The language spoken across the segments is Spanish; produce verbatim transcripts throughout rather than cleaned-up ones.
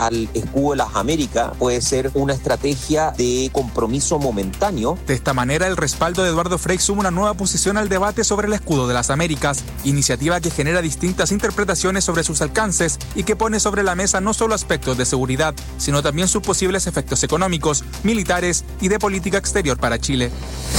al escudo de las Américas puede ser una estrategia de compromiso momentáneo. De esta manera, el respaldo de Eduardo Frei suma una nueva posición al debate sobre el escudo de las Américas, iniciativa que genera distintas interpretaciones sobre sus alcances y que pone sobre la mesa no solo aspectos de seguridad, sino también sus posibles efectos económicos, militares y de política exterior para Chile.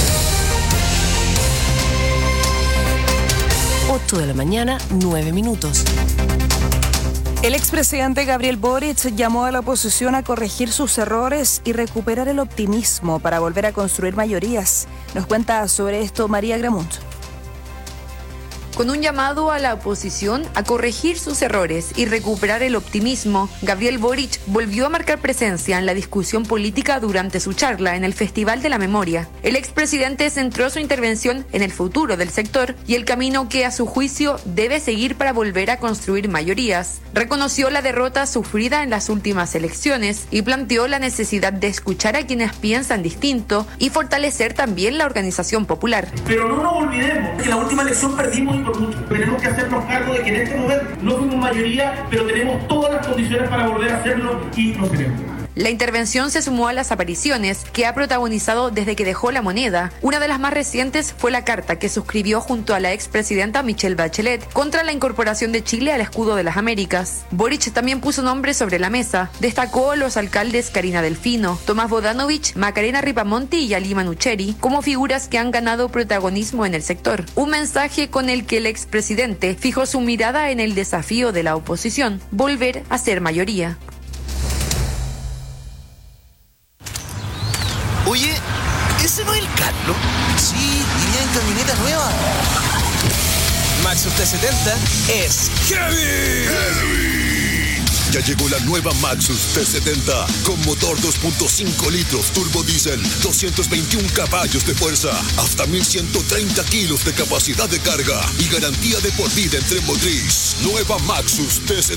ocho de la mañana, nueve minutos. El expresidente Gabriel Boric llamó a la oposición a corregir sus errores y recuperar el optimismo para volver a construir mayorías. Nos cuenta sobre esto María Gramunt. Con un llamado a la oposición a corregir sus errores y recuperar el optimismo, Gabriel Boric volvió a marcar presencia en la discusión política durante su charla en el Festival de la Memoria. El expresidente centró su intervención en el futuro del sector y el camino que, a su juicio, debe seguir para volver a construir mayorías. Reconoció la derrota sufrida en las últimas elecciones y planteó la necesidad de escuchar a quienes piensan distinto y fortalecer también la organización popular. Pero no nos olvidemos que la última elección perdimos y por mucho. Tenemos que hacernos cargo de que en este momento no fuimos mayoría, pero tenemos todas las condiciones para volver a hacerlo y lo seremos. La intervención se sumó a las apariciones que ha protagonizado desde que dejó la moneda. Una de las más recientes fue la carta que suscribió junto a la expresidenta Michelle Bachelet contra la incorporación de Chile al escudo de las Américas. Boric también puso nombres sobre la mesa. Destacó a los alcaldes Karina Delfino, Tomás Bodanovich, Macarena Ripamonti y Ali Manucheri como figuras que han ganado protagonismo en el sector. Un mensaje con el que el expresidente fijó su mirada en el desafío de la oposición, volver a ser mayoría. Oye, ¿ese no es el Carlos? Sí, iría en camioneta nueva. Maxus T setenta es heavy. ¡Heavy! Ya llegó la nueva Maxus T setenta con motor dos punto cinco litros turbo diésel, doscientos veintiún caballos de fuerza, hasta mil ciento treinta kilos de capacidad de carga y garantía de por vida en tren motriz. Nueva Maxus T setenta.